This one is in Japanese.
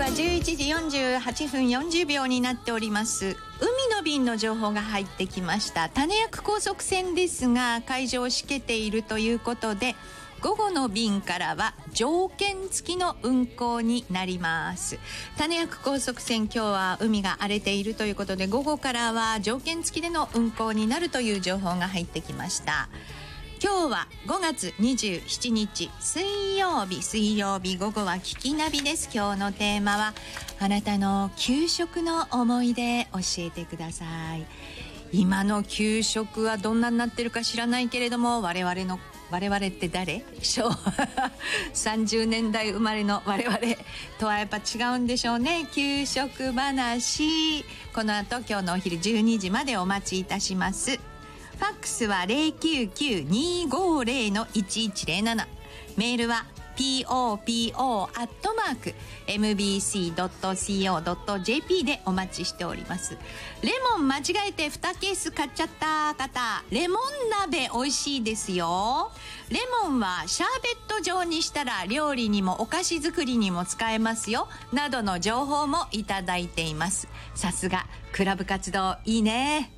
11時48分40秒になっております。海の便の情報が入ってきました。種役高速船ですが海上をしけているということで、午後の便からは条件付きの運航になります。種役高速船、今日は海が荒れているということで、午後からは条件付きでの運航になるという情報が入ってきました。今日は5月27日水曜日、午後は聞きナビです。今日のテーマはあなたの給食の思い出教えてください。今の給食はどんなになってるか知らないけれども、我々って誰？昭和30年代生まれの我々とはやっぱ違うんでしょうね。給食話、この後今日のお昼12時までお待ちいたします。ファックスは 099-250-1107、 メールは popo@mbc.co.jp でお待ちしております。レモン間違えて2ケース買っちゃった方、レモン鍋美味しいですよ。レモンはシャーベット状にしたら料理にもお菓子作りにも使えますよ、などの情報もいただいています。さすがクラブ活動いいね。